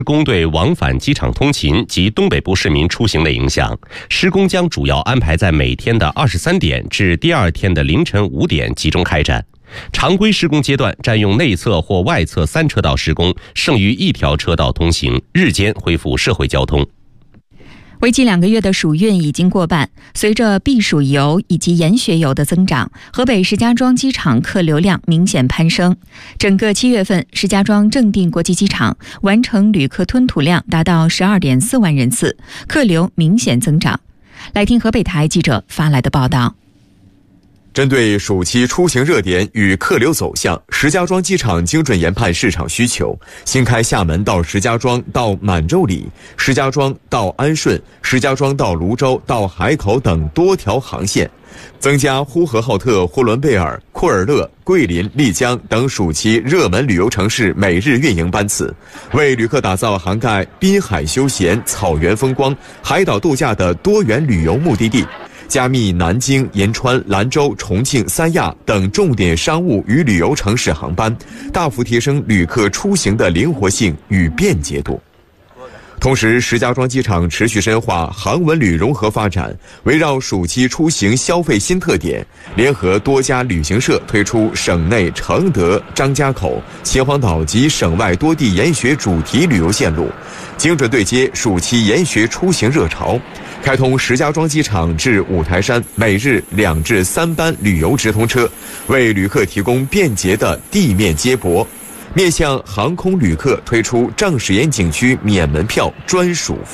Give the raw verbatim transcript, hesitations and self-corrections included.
工对往返机场通勤及东北部市民出行的影响，施工将主要安排在每天的二十三点至第二天的凌晨五点集中开展。常规施工阶段占用内侧或外侧三车道施工，剩余一条车道通行，日间恢复社会交通。 为期两个月的暑运已经过半，随着避暑游以及研学游的增长，河北石家庄机场客流量明显攀升。整个七月份，石家庄正定国际机场完成旅客吞吐量达到 十二点四万人次，客流明显增长。来听河北台记者发来的报道。 针对暑期出行热点与客流走向，石家庄机场精准研判市场需求，新开厦门到石家庄到满洲里、石家庄到安顺、石家庄到泸州到海口等多条航线，增加呼和浩特、呼伦贝尔、库尔勒、桂林、丽江等暑期热门旅游城市每日运营班次，为旅客打造涵盖滨海休闲、草原风光、海岛度假的多元旅游目的地。加密南京、银川、兰州、重庆、三亚等重点商务与旅游城市航班，大幅提升旅客出行的灵活性与便捷度。同时，石家庄机场持续深化航文旅融合发展，围绕暑期出行消费新特点，联合多家旅行社推出省内承德、张家口、秦皇岛及省外多地研学主题旅游线路，精准对接暑期研学出行热潮。开通石家庄机场至五台山每日两至三班旅游直通车，为旅客提供便捷的地面接驳。面向航空旅客推出正史岩景区免门票专属